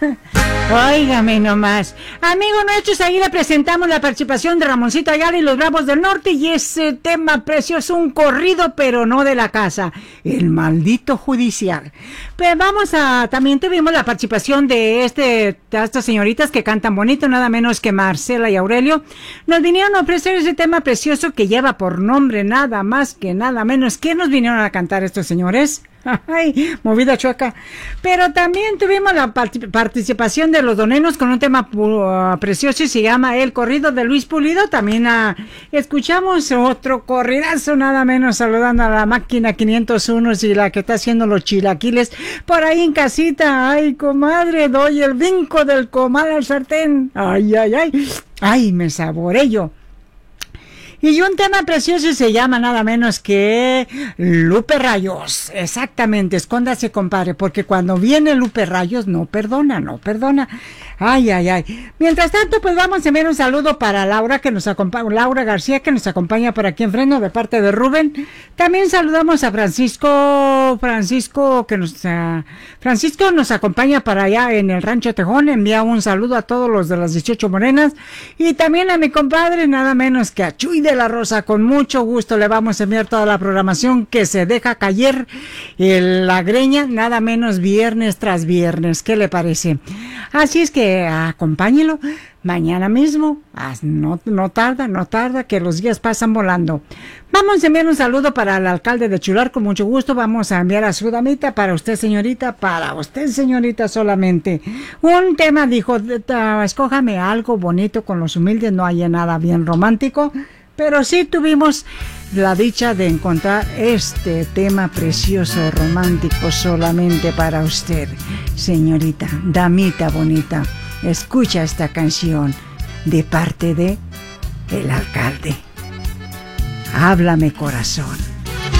Óigame nomás. Amigos nuestros, ahí le presentamos la participación de Ramoncito Ayala y los Bravos del Norte, y ese tema precioso, un corrido, pero no de la casa, el maldito judicial. Pues también tuvimos la participación de estas señoritas que cantan bonito, nada menos que Marcela y Aurelio. Nos vinieron a ofrecer ese tema precioso que lleva por nombre nada más que nada menos. ¿Qué nos vinieron a cantar estos señores? Ay, movida chueca. Pero también tuvimos la participación de los donenos con un tema precioso y se llama El Corrido de Luis Pulido. También escuchamos otro corridazo, nada menos, saludando a la máquina 501 y la que está haciendo los chilaquiles por ahí en casita. Ay, comadre, doy el vinco del comal al sartén. Ay, ay, ay. Ay, me saboré yo. Y un tema precioso se llama nada menos que Lupe Rayos. Exactamente, escóndase, compadre, porque cuando viene Lupe Rayos no perdona, no perdona. Ay, ay, ay. Mientras tanto, pues vamos a enviar un saludo para Laura, que nos acompaña, Laura García, que nos acompaña por aquí en freno de parte de Rubén. También saludamos a Francisco nos acompaña para allá en el Rancho Tejón. Envía un saludo a todos los de las 18 Morenas. Y también a mi compadre, nada menos que a Chuy de la Rosa. Con mucho gusto le vamos a enviar toda la programación que se deja caer en la greña, nada menos viernes tras viernes. ¿Qué le parece? Así es que acompáñelo mañana mismo. No tarda, que los días pasan volando. Vamos a enviar un saludo para el alcalde de Chular, con mucho gusto. Vamos a enviar a su damita, para usted, señorita solamente. Un tema, dijo, escójame algo bonito con los humildes, no haya nada bien romántico, pero sí tuvimos la dicha de encontrar este tema precioso, romántico, solamente para usted, señorita, damita bonita. Escucha esta canción de parte de el alcalde. Háblame, corazón.